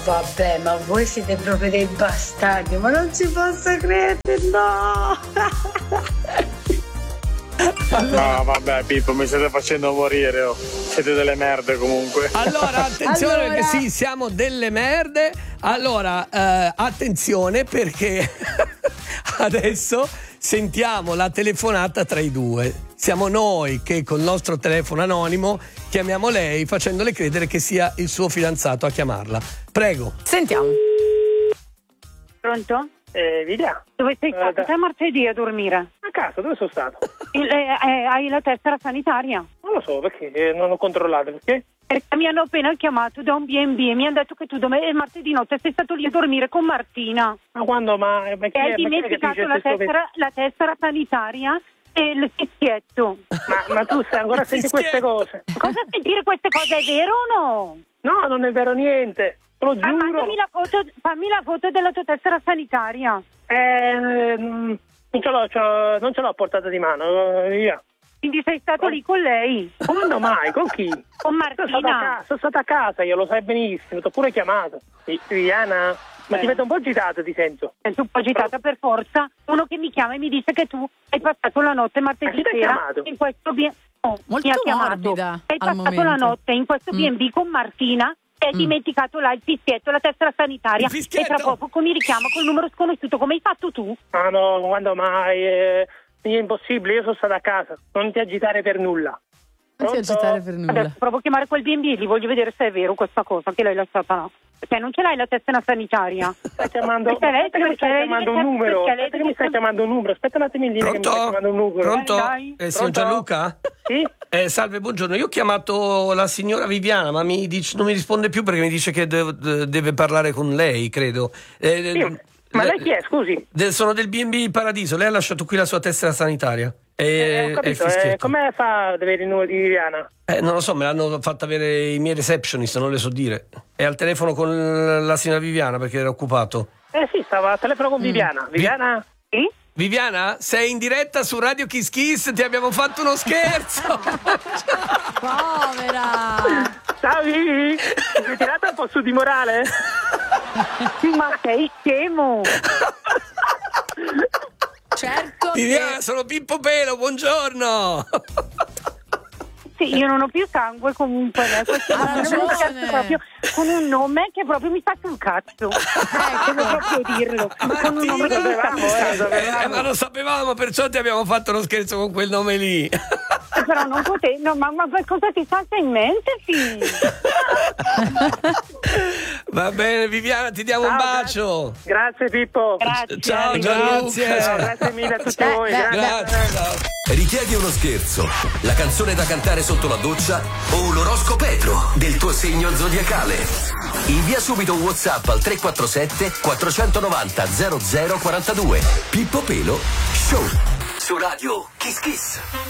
vabbè, ma voi siete proprio dei bastardi, ma non ci posso credere, no! No, vabbè, Pippo, mi state facendo morire, oh. Siete delle merde comunque. Allora, attenzione perché sì, siamo delle merde. Allora, attenzione perché adesso sentiamo la telefonata tra i due. Siamo noi che col nostro telefono anonimo chiamiamo lei facendole credere che sia il suo fidanzato a chiamarla. Prego. Sentiamo. Pronto? Via. Dove sei stato? Sei martedì a dormire? A casa, dove sono stato? Hai la tessera sanitaria? Non lo so, perché non ho controllato, perché? Perché mi hanno appena chiamato da un B&B e mi hanno detto che tu martedì notte sei stato lì a dormire con Martina. Ma quando mai? E hai dimenticato la tessera sanitaria e il fischietto. Ma tu stai ancora a sentire queste cose? Cosa sentire queste cose? È vero o no? No, non è vero niente. Te lo giuro. Fammi la foto della tua tessera sanitaria. Non ce l'ho a portata di mano, via. Quindi sei stato lì con lei? Quando mai? Con chi? Con Martina. Sono stata a casa, io lo sai benissimo, ti ho pure chiamato. Viviana, ma ti vedo un po' agitato, ti sento. Sento un po' agitata per forza. Uno che mi chiama e mi dice che tu hai passato la notte martedì sera in questo molto mi ha chiamato. morbida hai al passato momento. la notte in questo B&B con Martina e hai dimenticato là il fischietto, la tessera sanitaria e tra poco mi richiama col numero sconosciuto. Come hai fatto tu? Ah no, quando mai? È impossibile, io sono stata a casa. Non ti agitare per nulla. Non ti agitare per nulla. Adesso provo a chiamare quel B&B, li voglio vedere se è vero questa cosa che l'hai lasciata là. Perché non ce l'hai la tessera sanitaria? Stai chiamando un numero. Aspetta che mi stai chiamando un numero. Aspetta un attimo in linea che mi stai chiamando un numero. Pronto? Signor Gianluca? Sì? Salve, buongiorno. Io ho chiamato la signora Viviana, ma non mi risponde più perché mi dice che deve parlare con lei, credo. Ma lei chi è, scusi? Sono del B&B Paradiso. Lei ha lasciato qui la sua tessera sanitaria. Ho capito, come fa ad avere il numero di Viviana? Non lo so, me l'hanno fatta avere i miei receptionist, non le so dire. È al telefono con la signora Viviana perché era occupato. Sì, stava al telefono con Viviana. Viviana? Sì? Viviana, sei in diretta su Radio Kiss Kiss, ti abbiamo fatto uno scherzo. Povera. Ciao Vivi, ti sei tirata un po' su di morale? Ma sei scemo. Certo. Viviana, sono Pippo Pelo, buongiorno. Sì, io non ho più sangue comunque, questo proprio con un nome che proprio mi sta sul cazzo. Devo proprio dirlo. Con un nome che mi sta sul cazzo. Ma lo sapevamo, perciò ti abbiamo fatto lo scherzo con quel nome lì. Però non potevi, no, ma cosa ti salta in mente, figlio? Va bene, Viviana, ti diamo un bacio. Grazie Pippo. Grazie. Ciao, grazie. Ciao, grazie mille a tutti voi. Grazie. Ciao. Richiedi uno scherzo, la canzone da cantare sotto la doccia o l'oroscopetro del tuo segno zodiacale? Invia subito un WhatsApp al 347 490 0042. Pippo Pelo Show su Radio Kiss Kiss.